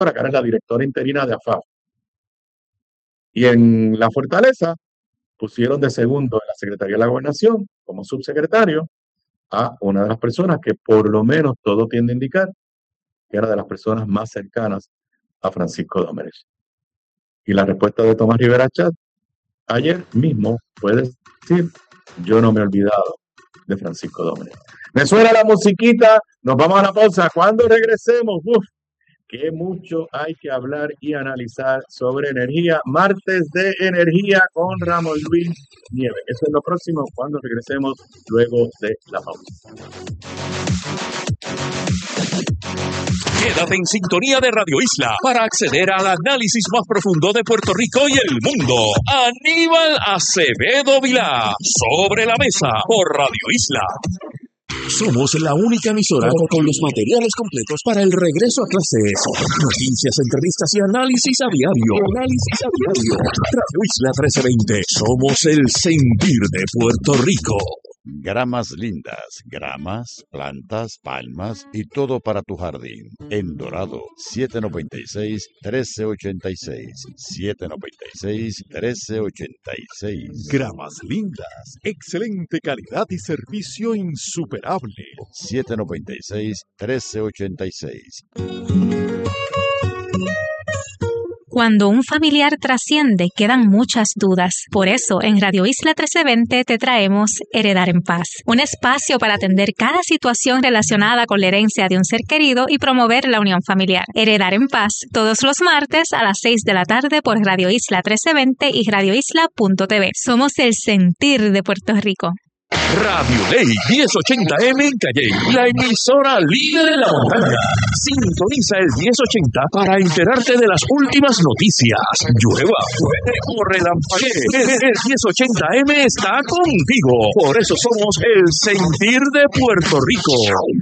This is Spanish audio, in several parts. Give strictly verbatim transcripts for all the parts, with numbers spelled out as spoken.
que ahora es la directora interina de A F A F. Y en la Fortaleza pusieron de segundo en la Secretaría de la Gobernación, como subsecretario, a una de las personas que por lo menos todo tiende a indicar que era de las personas más cercanas a Francisco Dómenes. Y la respuesta de Tomás Rivera Chat ayer mismo puede decir: yo no me he olvidado de Francisco Dómenes. Me suena la musiquita, nos vamos a la pausa. Cuando regresemos, uf, que mucho hay que hablar y analizar sobre energía. Martes de energía con Ramón Luis Nieves. Eso es lo próximo cuando regresemos luego de la pausa. Quédate en sintonía de Radio Isla para acceder al análisis más profundo de Puerto Rico y el mundo. Aníbal Acevedo Vilá, Sobre la Mesa por Radio Isla. Somos la única emisora con los materiales completos para el regreso a clases. Noticias, entrevistas y análisis a diario. Análisis a diario. Radio Isla trece veinte. Somos el sentir de Puerto Rico. Gramas lindas, gramas, plantas, palmas y todo para tu jardín. En Dorado, siete noventa y seis, trece ochenta y seis. siete noventa y seis, trece ochenta y seis. Gramas lindas, excelente calidad y servicio insuperable. siete noventa y seis, trece ochenta y seis. Cuando un familiar trasciende, quedan muchas dudas. Por eso, en Radio Isla trece veinte te traemos Heredar en Paz, un espacio para atender cada situación relacionada con la herencia de un ser querido y promover la unión familiar. Heredar en Paz, todos los martes a las seis de la tarde por Radio Isla trece veinte y radio isla punto t v. Somos el sentir de Puerto Rico. Radio Ley diez ochenta M en Calley, la emisora líder de la montaña. Sintoniza el diez ochenta para enterarte de las últimas noticias. Llueva, fuerte o relampaguee, el diez ochenta M está contigo. Por eso somos el sentir de Puerto Rico.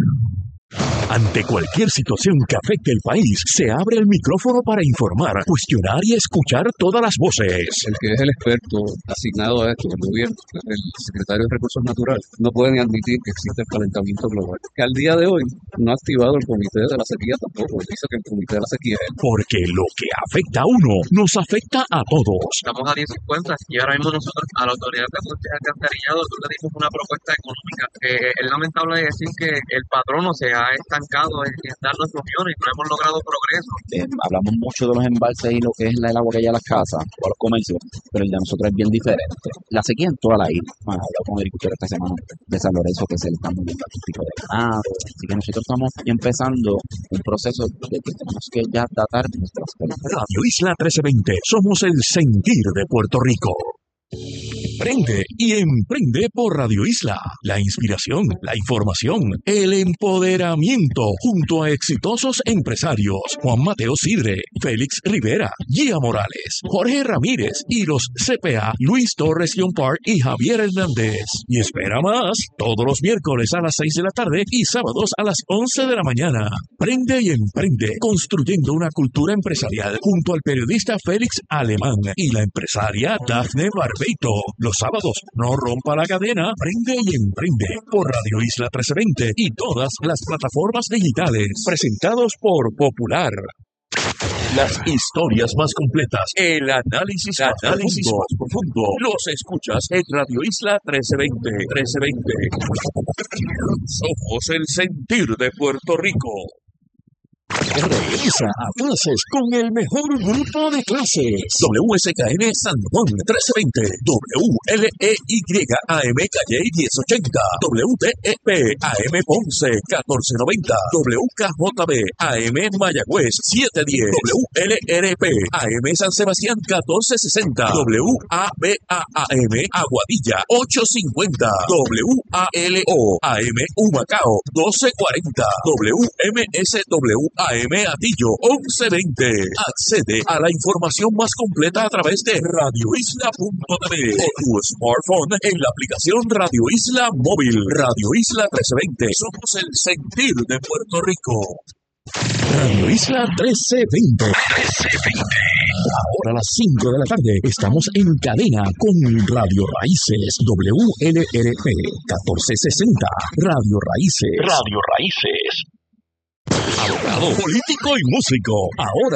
Ante cualquier situación que afecte el país, se abre el micrófono para informar, cuestionar y escuchar todas las voces. El que es el experto asignado a esto, el gobierno, el secretario de Recursos Naturales, no puede ni admitir que existe el calentamiento global. Que al día de hoy no ha activado el comité de la sequía tampoco. Dice que el comité de la sequía es... Porque lo que afecta a uno, nos afecta a todos. Estamos a diez cincuenta y ahora mismo nosotros a la autoridad de alcantarillado le dimos una propuesta económica. Eh, es lamentable decir que el patrono se ha estancado en, en darnos opciones y no hemos logrado progreso. Eh, hablamos mucho de los embalses y lo que es el agua que hay a las casas o a los comercios, pero el de nosotros es bien diferente. La sequía en toda la isla. Bueno, he hablado con agricultores esta semana de San Lorenzo que se le están moviendo algún tipo de ganado. Así que nosotros estamos empezando un proceso de que tenemos que ya datar nuestras películas. Radio Isla trece veinte. Somos el sentir de Puerto Rico. Prende y emprende por Radio Isla. La inspiración, la información, el empoderamiento junto a exitosos empresarios Juan Mateo Sidre, Félix Rivera, Gia Morales, Jorge Ramírez y los C P A Luis Torres Leonpart y Javier Hernández. Y espera más, todos los miércoles a las seis de la tarde y sábados a las once de la mañana. Prende y emprende, construyendo una cultura empresarial junto al periodista Félix Alemán y la empresaria Dafne Barbeito. Los sábados, no rompa la cadena, prende y emprende por Radio Isla trece veinte y todas las plataformas digitales. Presentados por Popular. Las historias más completas, el análisis, el análisis más profundo, los escuchas en Radio Isla trece veinte. trece veinte. Somos el sentir de Puerto Rico. Regresa a clases con el mejor grupo de clases. W S K N San Juan trece veinte, W L E Y A M Calle diez ochenta, W T E P A M Ponce catorce noventa, W K J B A M Mayagüez siete diez, W L R P A M San Sebastián catorce sesenta, W A B A A M Aguadilla ocho cincuenta, W A L O A M Humacao doce cuarenta, W M S W A M Atillo once veinte. Accede a la información más completa a través de radio isla punto t v o tu smartphone en la aplicación Radio Isla Móvil. Radio Isla trece veinte. Somos el sentir de Puerto Rico. Radio Isla trece veinte. Ahora a las cinco de la tarde estamos en cadena con Radio Raíces W L R P catorce sesenta. Radio Raíces. Radio Raíces. Abogado, político y músico. Ahora